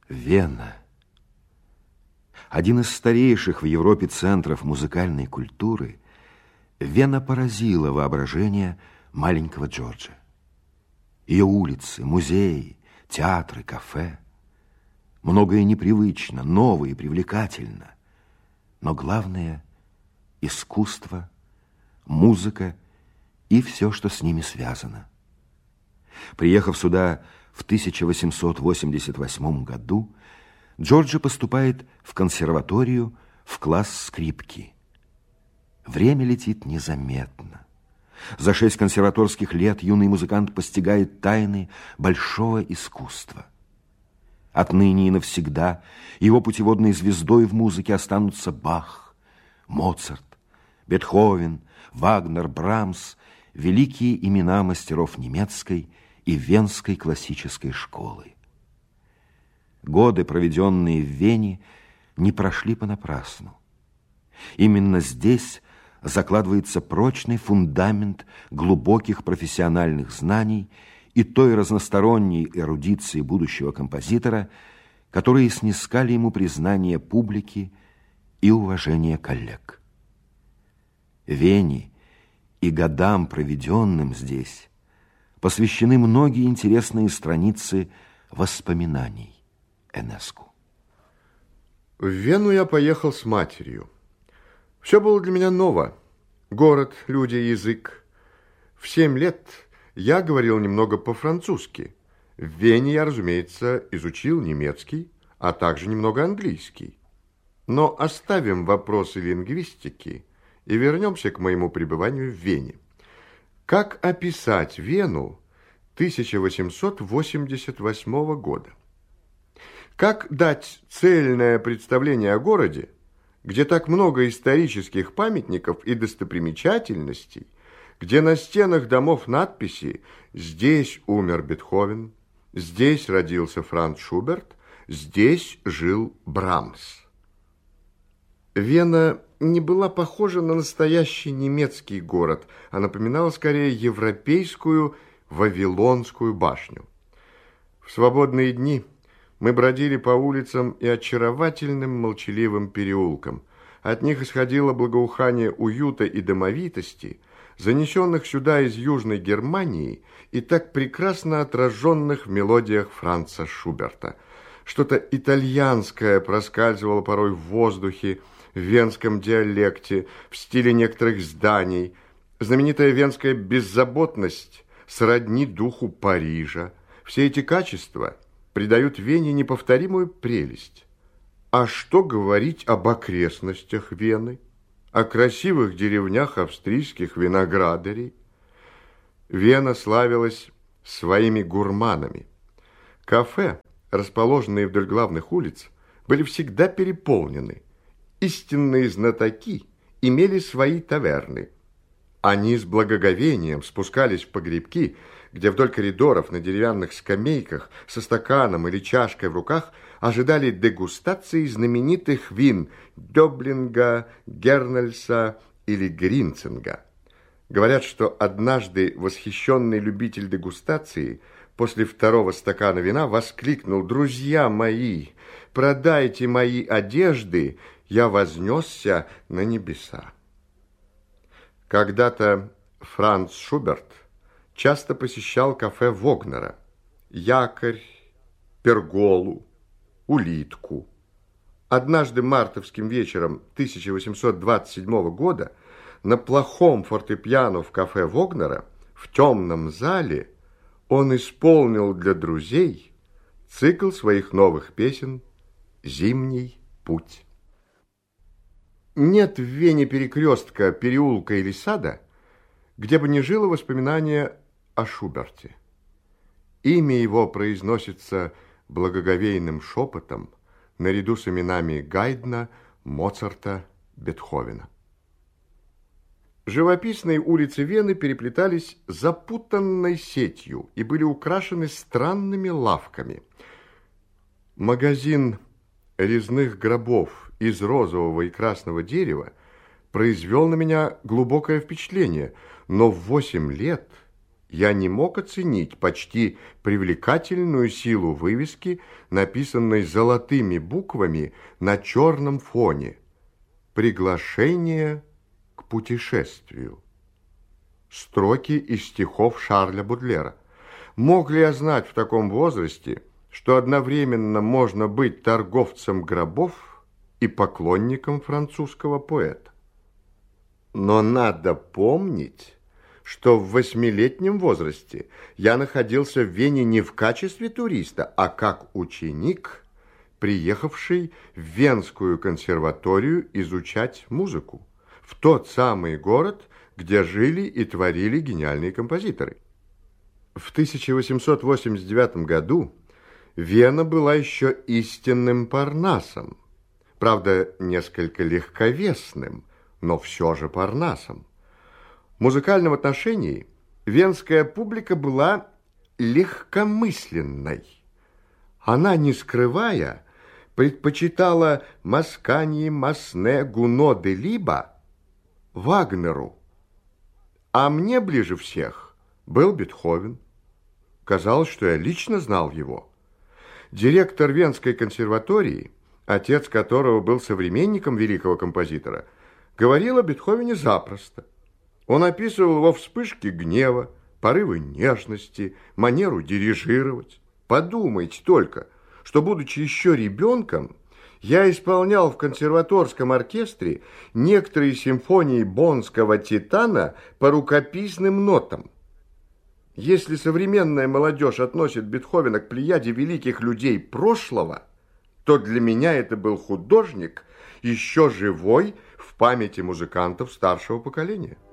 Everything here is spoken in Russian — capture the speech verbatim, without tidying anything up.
Вена. Один из старейших в Европе центров музыкальной культуры, Вена поразила воображение маленького Джорджа. Ее улицы, музеи, театры, кафе. Многое непривычно, новое и привлекательно. Но главное – искусство, музыка и все, что с ними связано. Приехав сюда в тысяча восемьсот восемьдесят восьмом году, Джорджо поступает в консерваторию в класс скрипки. Время летит незаметно. За шесть консерваторских лет юный музыкант постигает тайны большого искусства. Отныне и навсегда его путеводной звездой в музыке останутся Бах, Моцарт, Бетховен, Вагнер, Брамс, великие имена мастеров немецкой и венской классической школы. Годы, проведенные в Вене, не прошли понапрасну. Именно здесь закладывается прочный фундамент глубоких профессиональных знаний и той разносторонней эрудиции будущего композитора, которые снискали ему признание публики и уважение коллег. Вене и годам, проведенным здесь, посвящены многие интересные страницы воспоминаний Энеску. В Вену я поехал с матерью. Все было для меня ново. Город, люди, язык. В семь лет я говорил немного по-французски. В Вене я, разумеется, изучил немецкий, а также немного английский. Но оставим вопросы лингвистики и вернемся к моему пребыванию в Вене. Как описать Вену тысяча восемьсот восемьдесят восьмого года? Как дать цельное представление о городе, где так много исторических памятников и достопримечательностей, где на стенах домов надписи «Здесь умер Бетховен», «Здесь родился Франц Шуберт», «Здесь жил Брамс». Вена не была похожа на настоящий немецкий город, а напоминала скорее европейскую Вавилонскую башню. В свободные дни мы бродили по улицам и очаровательным молчаливым переулкам. От них исходило благоухание уюта и домовитости, занесенных сюда из Южной Германии и так прекрасно отраженных в мелодиях Франца Шуберта. Что-то итальянское проскальзывало порой в воздухе, в венском диалекте, в стиле некоторых зданий. Знаменитая венская беззаботность сродни духу Парижа. Все эти качества придают Вене неповторимую прелесть. А что говорить об окрестностях Вены, о красивых деревнях австрийских виноградарей? Вена славилась своими гурманами. Кафе, расположенные вдоль главных улиц, были всегда переполнены. Истинные знатоки имели свои таверны. Они с благоговением спускались в погребки, где вдоль коридоров на деревянных скамейках со стаканом или чашкой в руках ожидали дегустации знаменитых вин Дёблинга, Гернельса или Гринцинга. Говорят, что однажды восхищенный любитель дегустации после второго стакана вина воскликнул: «Друзья мои, продайте мои одежды, я вознесся на небеса». Когда-то Франц Шуберт часто посещал кафе Вогнера, Якорь, Перголу, Улитку. Однажды мартовским вечером тысяча восемьсот двадцать седьмого года на плохом фортепиано в кафе Вогнера в темном зале он исполнил для друзей цикл своих новых песен «Зимний путь». Нет в Вене перекрестка, переулка или сада, где бы не жило воспоминание о Шуберте. Имя его произносится благоговейным шепотом наряду с именами Гайдна, Моцарта, Бетховена. Живописные улицы Вены переплетались запутанной сетью и были украшены странными лавками. Магазин резных гробов из розового и красного дерева произвел на меня глубокое впечатление, но в восемь лет я не мог оценить почти привлекательную силу вывески, написанной золотыми буквами на черном фоне. «Приглашение к путешествию». Строки из стихов Шарля Бодлера. Мог ли я знать в таком возрасте, что одновременно можно быть торговцем гробов и поклонником французского поэта? Но надо помнить, что в восьмилетнем возрасте я находился в Вене не в качестве туриста, а как ученик, приехавший в Венскую консерваторию изучать музыку, в тот самый город, где жили и творили гениальные композиторы. В тысяча восемьсот восемьдесят девятом году Вена была еще истинным Парнасом, правда, несколько легковесным, но все же Парнасом. В музыкальном отношении венская публика была легкомысленной. Она, не скрывая, предпочитала Масканьи, Масне, Гуно де Либо Вагнеру. А мне ближе всех был Бетховен. Казалось, что я лично знал его. Директор Венской консерватории, отец которого был современником великого композитора, говорил о Бетховене запросто. Он описывал его вспышки гнева, порывы нежности, манеру дирижировать. Подумайте только, что, будучи еще ребенком, я исполнял в консерваторском оркестре некоторые симфонии боннского «Титана» по рукописным нотам. Если современная молодежь относит Бетховена к плеяде великих людей прошлого, то для меня это был художник, еще живой в памяти музыкантов старшего поколения.